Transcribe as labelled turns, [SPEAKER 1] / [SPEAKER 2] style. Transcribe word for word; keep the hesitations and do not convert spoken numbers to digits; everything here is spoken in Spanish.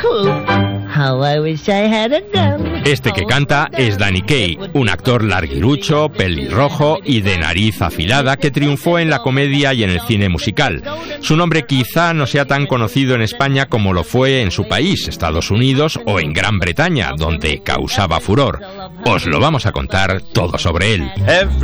[SPEAKER 1] Este que canta es Danny Kaye, un actor larguirucho, pelirrojo y de nariz afilada que triunfó en la comedia y en el cine musical. Su nombre quizá no sea tan conocido en España como lo fue en su país, Estados Unidos o en Gran Bretaña, donde causaba furor. Os lo vamos a contar todo sobre él.